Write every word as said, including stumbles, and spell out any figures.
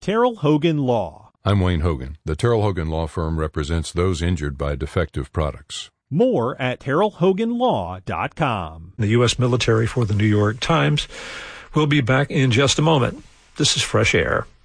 Terrell Hogan Law. I'm Wayne Hogan. The Terrell Hogan Law Firm represents those injured by defective products. More at terrell hogan law dot com. The U S military for the New York Times. We'll be back in just a moment. This is Fresh Air.